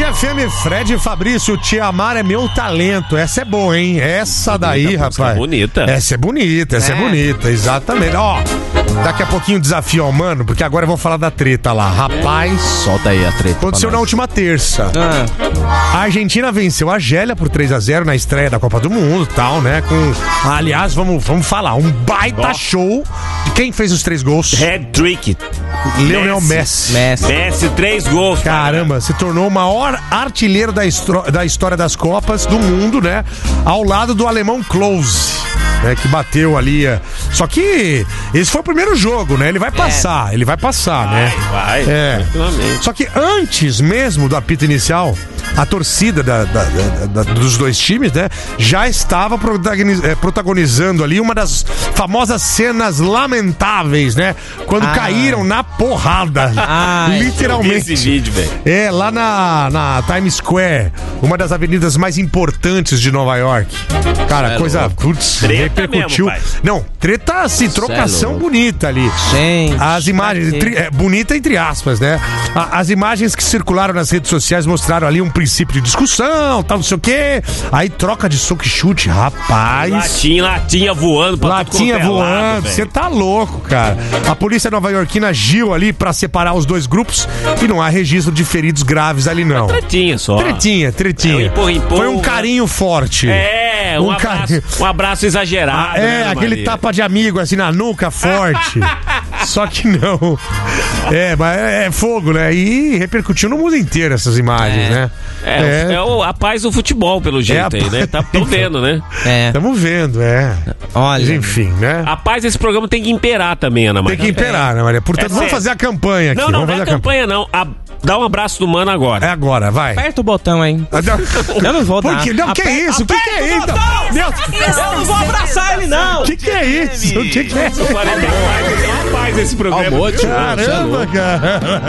FM, Fred e Fabrício, Te Amar é Meu Talento. Essa é boa, hein? Essa daí, rapaz. Bonita. Essa é bonita, exatamente. Ó, daqui a pouquinho desafio ao mano, porque agora eu vou falar da treta lá. Rapaz, solta aí a treta. Aconteceu na última terça. A Argentina venceu a Argélia por 3-0 na estreia da Copa do Mundo e tal, né? Aliás, vamos falar, um baita show de quem fez os 3 gols. Hat-trick. Lionel Messi. Messi, 3 gols. Caramba, se tornou o maior artilheiro da história das Copas do mundo, né? Ao lado do alemão Klose, né? Que bateu ali. Só que esse foi o primeiro jogo, né? Ele vai passar, né? Vai. Só que antes mesmo do apito inicial, a torcida dos dois times, né? Já estava protagonizando ali uma das famosas cenas lamentáveis, né? Quando caíram na porrada. Literalmente. Esse vídeo, velho. Lá na Times Square, uma das avenidas mais importantes de Nova York. Cara, putz, repercutiu. Mesmo, não, treta assim, trocação bonita ali. Gente. As imagens, bonita entre aspas, né? As imagens que circularam nas redes sociais mostraram ali um princípio de discussão, tal, não sei o quê. Aí troca de soco e chute, rapaz. Latinha voando pra Latinha voando, você tá louco, cara. A polícia nova-iorquina agiu ali pra separar os dois grupos e não há registro de feridos graves ali, não. Tretinha só. Tretinha. Empurra, foi um carinho forte. Um abraço exagerado. Aquele tapa de amigo assim na nuca forte. Só que não. Mas é fogo, né? E repercutiu no mundo inteiro essas imagens, né? A paz do futebol, pelo jeito aí, né? Tão vendo, né? Estamos vendo, Olha. Mas enfim, né? A paz desse programa tem que imperar também, Ana Maria. Tem que imperar, Ana Maria. Portanto, vamos fazer a campanha aqui. Não é campanha, não. Dá um abraço do mano agora. É agora, vai. Aperta o botão aí. Eu não vou dar. Por quê? Não, que é isso? O que é isso? Eu não vou abraçar ele, não. O que é isso? O que é isso? Eu falei que a paz esse programa. Caramba, cara.